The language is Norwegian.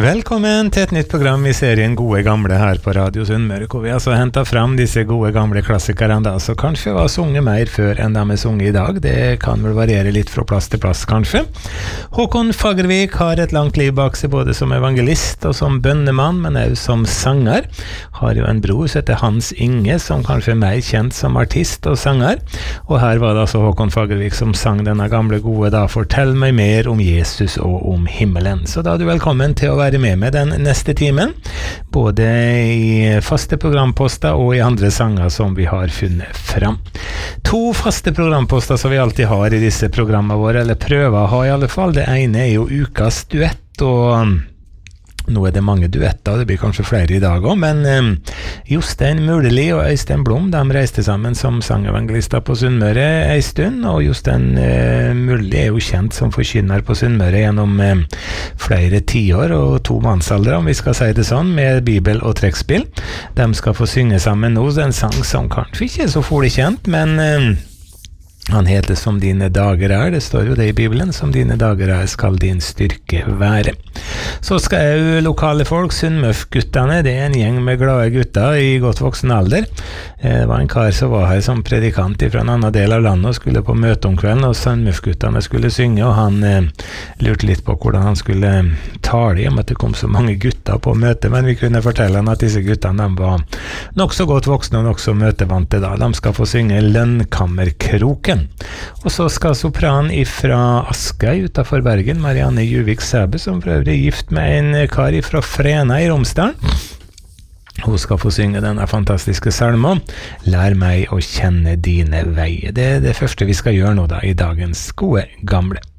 Velkommen til et nytt program i serien Gode Gamle her på Radio Sunnmøre, hvor vi altså hentet fram disse gode gamle klassikerne da, så kanskje var sunget mer før enn de sunget i dag. Det kan vel variere litt fra plass til plass, kanskje. Håkon Fagervik har et langt liv bak seg, både som evangelist og som bønnemann, men også som sanger. Har jo en bror som heter Hans Inge, som kanskje er mer kjent som artist og sanger. Og her var det altså Håkon Fagervik som sang denne gamle gode da, Fortell meg mer om Jesus og om himmelen. Så da er du velkommen til å være med den neste timen, både i faste programposter og i andre sanger som vi har funnet fram. 2 faste programposter som vi alltid har i disse programmene våre, eller prøver å ha i alle fall. Det ene er jo ukas duett, og nå er det mange duetter, det blir kanskje flere i dag også, men Jostein Muleli og Øystein Blom, de reiste sammen som sangevangelister på Sunnmøre en stund, og Jostein Muleli er jo kjent som forkynner på Sunnmøre gjennom flere tiår og 2 mannsaldre, om vi skal si det sånn, med bibel og trekkspill. De skal få synge sammen nå, en sang som kanskje ikke er så fort kjent, men han heter Som dine dager er, det står jo det i Bibelen, som dine dager er skal din styrke være. Så skal jo lokale folk, Sunnmørsguttene, det er en gjeng med glade gutter i godt voksen alder. Det var en kar som var her som predikant fra en annen del av landet og skulle på møte om kvelden, og Sunnmørsguttene skulle synge, og han lurte litt på hvordan han skulle tale om at det kom så mange gutter på møte, men vi kunne fortelle han at disse guttene de var nok så godt voksne og nok så møtevante da. De skal få synge Lønnkammerkroken. Og så skal sopran ifra Askøy utenfor Bergen, Marianne Juvik Sæbe, som for øvrig er gift med en kar ifra Frena i Romsdalen. Hun skal få synge denne fantastiske salmen, Lær meg å kjenne dine veier. Det er det første vi skal gjøre nå da, i dagens Gode Gamle.